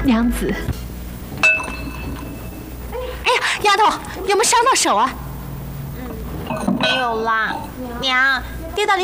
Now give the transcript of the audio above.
娘子。哎呀，丫头，有没有伤到手啊？ 没有啦，娘，跌到